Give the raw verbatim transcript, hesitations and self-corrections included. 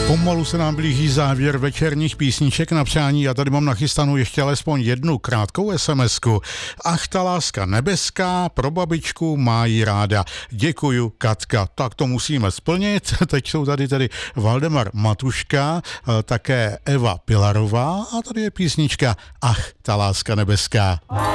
Pomalu se nám blíží závěr večerních písniček na přání. Já tady mám nachystanou ještě alespoň jednu krátkou esemesku. Ach, ta láska nebeská, pro babičku má jí ráda. Děkuju, Katka. Tak to musíme splnit. Teď jsou tady tedy Valdemar Matuška, také Eva Pilarová a tady je písnička Ach, ta láska nebeská.